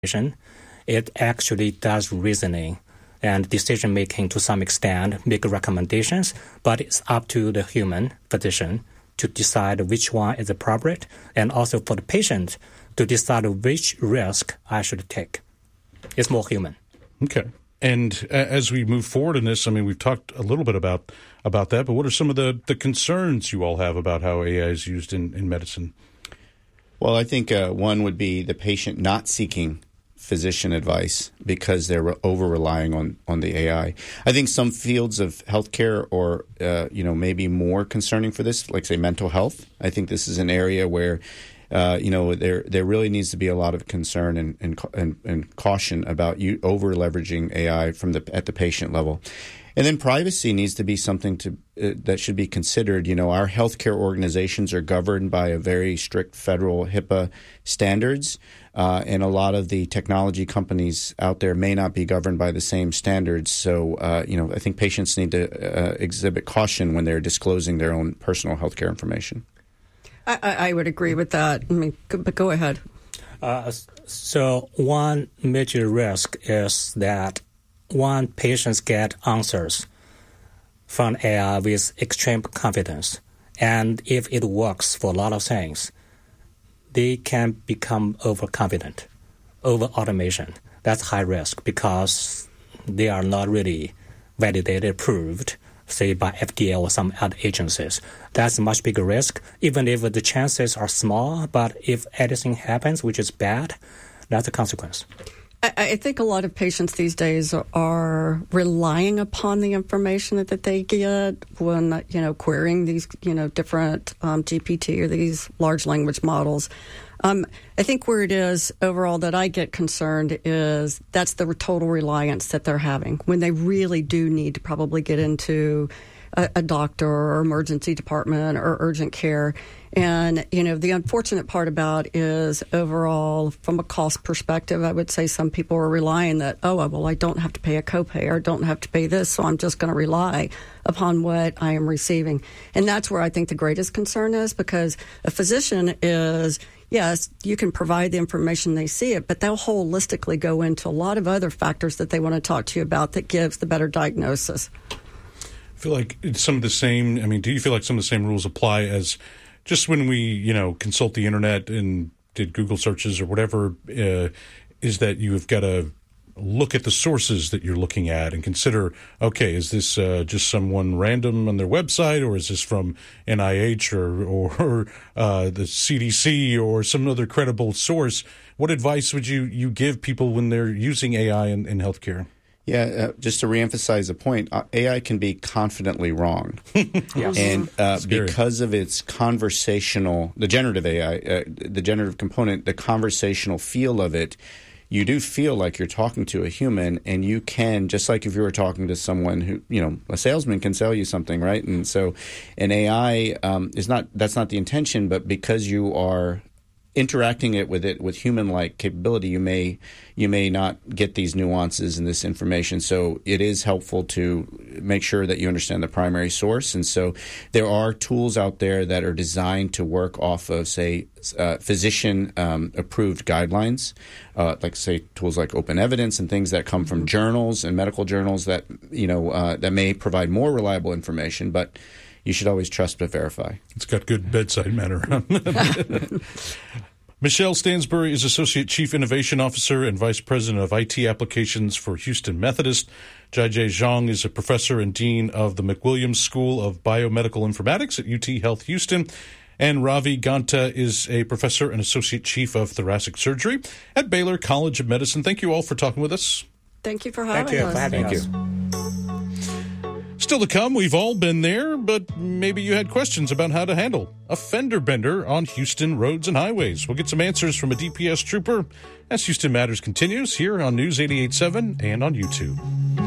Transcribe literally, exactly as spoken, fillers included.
it actually does reasoning and decision-making to some extent, make recommendations, but it's up to the human physician to decide which one is appropriate, and also for the patient to decide which risk I should take. It's more human. Okay. And as we move forward in this, I mean, we've talked a little bit about about that, but what are some of the, the concerns you all have about how A I is used in, in medicine? Well, I think uh, one would be the patient not seeking physician advice because they're over-relying on, on the A I. I think some fields of healthcare are, uh, you know, maybe more concerning for this, like, say, mental health. I think this is an area where Uh, you know, there there really needs to be a lot of concern and and, and, and caution about you over leveraging A I from the at the patient level, and then privacy needs to be something to uh, that should be considered. You know, our healthcare organizations are governed by a very strict federal HIPAA standards, uh, and a lot of the technology companies out there may not be governed by the same standards. So, uh, you know, I think patients need to uh, exhibit caution when they're disclosing their own personal healthcare information. I, I would agree with that. I mean, but go ahead. Uh, so one major risk is that when patients get answers from A I with extreme confidence, and if it works for a lot of things, they can become overconfident, over-automation. That's high risk because they are not really validated, proved, say by F D A or some other agencies. That's a much bigger risk, even if the chances are small. But if anything happens, which is bad, that's a consequence. I, I think a lot of patients these days are relying upon the information that, that they get when, you know, querying these, you know, different um, G P T or these large language models. Um, I think where it is overall that I get concerned is that's the total reliance that they're having when they really do need to probably get into a, a doctor or emergency department or urgent care. And, you know, the unfortunate part about is overall from a cost perspective, I would say some people are relying that, oh, well, I don't have to pay a copay or don't have to pay this, so I'm just going to rely upon what I am receiving. And that's where I think the greatest concern is, because a physician is, yes, you can provide the information, they see it, but they'll holistically go into a lot of other factors that they want to talk to you about that gives the better diagnosis. I feel like it's some of the same, I mean, do you feel like some of the same rules apply as just when we, you know, consult the internet and did Google searches or whatever, uh, is that you have got to look at the sources that you're looking at and consider, okay, is this uh, just someone random on their website, or is this from N I H or, or uh, the C D C or some other credible source? What advice would you, you give people when they're using A I in, in healthcare? Yeah, uh, just to reemphasize the point, uh, A I can be confidently wrong. Yes. And uh, because of its conversational, the generative A I, uh, the generative component, the conversational feel of it, you do feel like you're talking to a human, and you can, just like if you were talking to someone who, you know, a salesman can sell you something, right? And so an A I um, is not, that's not the intention, but because you are interacting it with it with human-like capability, you may you may not get these nuances and this information. So it is helpful to make sure that you understand the primary source. And so there are tools out there that are designed to work off of, say, uh, physician-approved um, guidelines, uh, like, say, tools like Open Evidence and things that come from journals and medical journals that, you know, uh, that may provide more reliable information, but you should always trust but verify. It's got good bedside manner. Michelle Stansbury is Associate Chief Innovation Officer and Vice President of I T Applications for Houston Methodist. Jiajie Zhang is a professor and dean of the McWilliams School of Biomedical Informatics at U T Health Houston. And Ravi Ganta is a professor and Associate Chief of Thoracic Surgery at Baylor College of Medicine. Thank you all for talking with us. Thank you for having Thank you us. for having Thank us. you. Still to come, we've all been there, but maybe you had questions about how to handle a fender bender on Houston roads and highways. We'll get some answers from a D P S trooper as Houston Matters continues here on News eighty-eight point seven and on YouTube.